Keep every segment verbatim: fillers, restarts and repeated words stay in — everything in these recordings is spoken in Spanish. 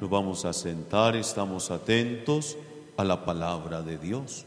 Nos vamos a sentar, estamos atentos a la palabra de Dios.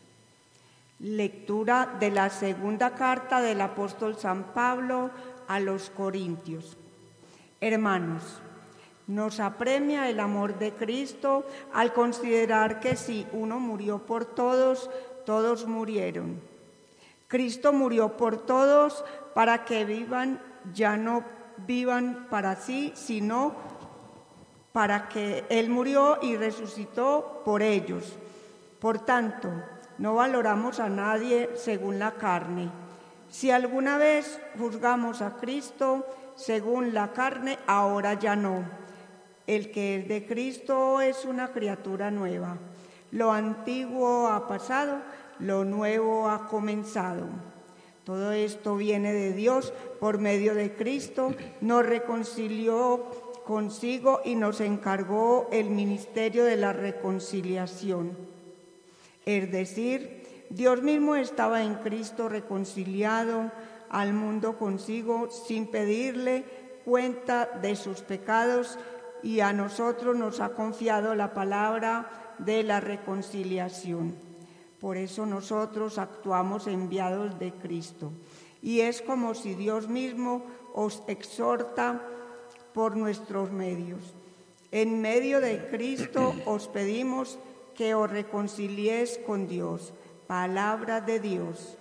Lectura de la segunda carta del apóstol San Pablo a los Corintios. Hermanos, nos apremia el amor de Cristo al considerar que si uno murió por todos, todos murieron. Cristo murió por todos para que vivan, ya no vivan para sí, sino para que Él murió y resucitó por ellos. Por tanto, no valoramos a nadie según la carne. Si alguna vez juzgamos a Cristo según la carne, ahora ya no. El que es de Cristo es una criatura nueva. Lo antiguo ha pasado, lo nuevo ha comenzado. Todo esto viene de Dios por medio de Cristo, nos reconcilió consigo y nos encargó el ministerio de la reconciliación. Es decir, Dios mismo estaba en Cristo reconciliado al mundo consigo sin pedirle cuenta de sus pecados, y a nosotros nos ha confiado la palabra de la reconciliación. Por eso nosotros actuamos enviados de Cristo. Y es como si Dios mismo os exhorta por nuestros medios. En medio de Cristo os pedimos que os reconciliéis con Dios. Palabra de Dios.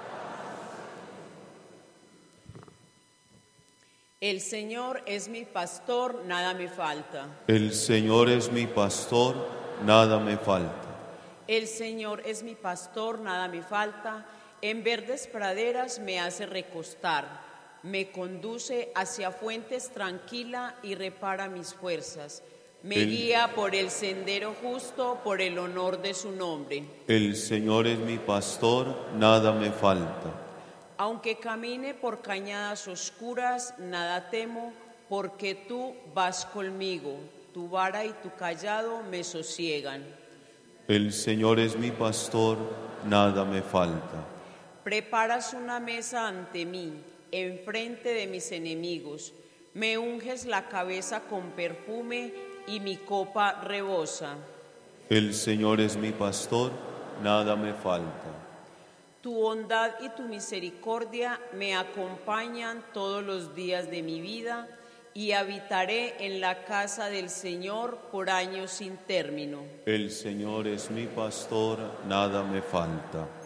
El Señor es mi pastor, nada me falta. El Señor es mi pastor, nada me falta. El Señor es mi pastor, nada me falta. En verdes praderas me hace recostar. Me conduce hacia fuentes tranquila y repara mis fuerzas. Me el... guía por el sendero justo, por el honor de su nombre. El Señor es mi pastor, nada me falta. Aunque camine por cañadas oscuras, nada temo, porque tú vas conmigo. Tu vara y tu cayado me sosiegan. El Señor es mi pastor, nada me falta. Preparas una mesa ante mí, enfrente de mis enemigos. Me unges la cabeza con perfume y mi copa rebosa. El Señor es mi pastor, nada me falta. Tu bondad y tu misericordia me acompañan todos los días de mi vida, y habitaré en la casa del Señor por años sin término. El Señor es mi pastor, nada me falta.